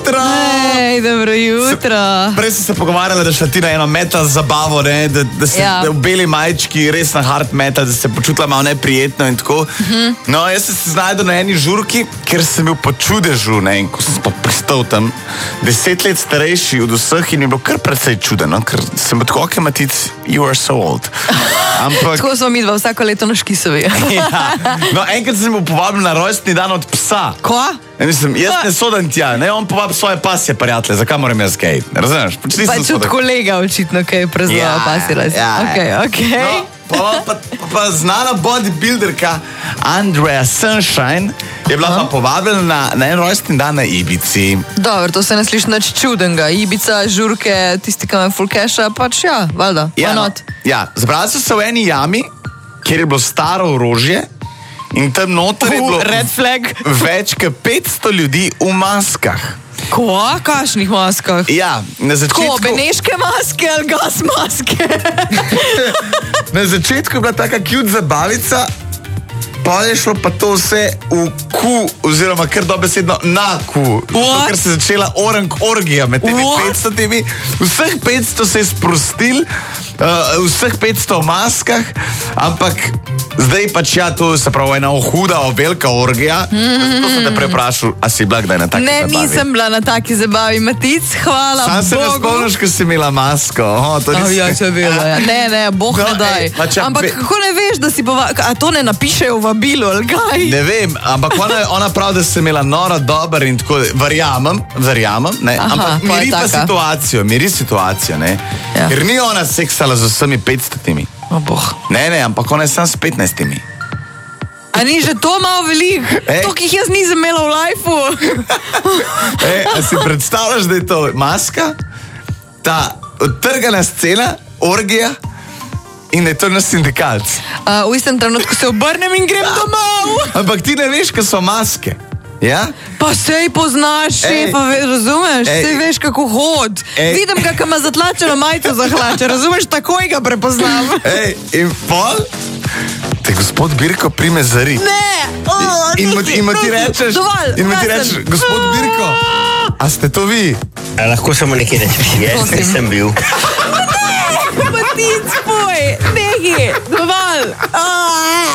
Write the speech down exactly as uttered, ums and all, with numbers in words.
jutro! Hej, dobro jutro. Se, prej si se pogovarjala, da šla ti na eno metal zabavo, ne? Da, da si Ja. da v beli majčki res na hard metal, da se počutila malo neprijetno in tako. Uh-huh. No, jaz sem se znašel na eni žurki, ker sem bil po čudežu, ne? In ko sem pa pristal tam, deset let starejši od vseh in je bilo kar precej čudeno, ker sem bil tako, okay, Matic, you are so old. Ampak... Tako smo mi dva vsako leto na Škisovi. ja. No, enkrat sem bil povabljen na rojstni dan od psa. Ko? Ja, mislim, jaz ne sodam tja, ne, on povabi svoje pasje prijatelje, zakaj moram jaz kaj, razumeš? Pač Pa čut kolega očitno, kaj je prezvala Ja, pasila. ja, Ok, ja. ok. No, pa, pa, pa, pa znana bodybuilderka Andrea Sunshine je bila pa povabljena na, na en rojstni dan na Ibici. Dobro, to se ne sliši nič čudenga. Ibica, žurke, tisti, ki imajo full casha, pač ja, valjda, Ja, why no, not? ja, zbrali so se v eni jami, kjer je bilo staro orožje in tam noter je Uh, bilo red flag. več kot petsto ljudi v maskah. Ko? Kašnih maskah? Ja, na začetku... Ko, beneške maske ali gas maske? Na začetku je bila taka cute zabavica, pa je šlo pa to vse v ku, oziroma kar dobesedno na ku. Zato, ker se je začela orang orgija med temi What? petstotimi. Vseh petsto se je sprostil, uh, vseh petsto v maskah, ampak zdaj pač ja, to se pravi ena huda, velika orgija. Zato sem te preprašal, a si bila kdaj na taki Ne, zabavi? nisem bila na taki zabavi, Matic, hvala Sam se ne Bogu. spomniš, ko si imela masko. Oh, to Oh, nisi... ja, če bila, ja. Ne, ne, boh No, ne daj. ej, pa če- Ampak ve- kako ne veš, da si pova... A to ne napišejo v vabilu, ali kaj? Ne vem, ampak ona, ona pravi, da si imela noro dober in tako, verjamem, verjamem, ne, Aha, ampak pa je miri pa taka. situacijo, miri situacijo, ne, Ja. ker ni ona seksala z vsemi petstotimi, O, boh. ne, ne, ampak ona je sam s petnajstimi. A ni že to malo veliko? Ej. To, ki jih jaz nisem imela v lifeu. E, a si predstavljaš, da je to maska, ta odtrgana scena, orgija in da je to naš sindikalc. Uh, v istem trenutku se obrnem in grem domov. Ampak ti ne veš, kaj so maske, ja? Pa sej poznaš šefa, ve, razumeš? Ej. Sej veš, kako hod. Ej. Vidim ga, ko ima zatlačeno majico za hlače, razumeš? Takoj ga prepoznam. Ej, in pol, te gospod Birko prime za rit. Ne! Oh, In mu, in mu ti rečeš, Dovolj, in mu ti jasen. rečeš, gospod Birko, a ste to vi? A lahko samo nekaj rečem? Jaz Prosim. nisem bil. Matic, poj, nehi, dovolj. Ah.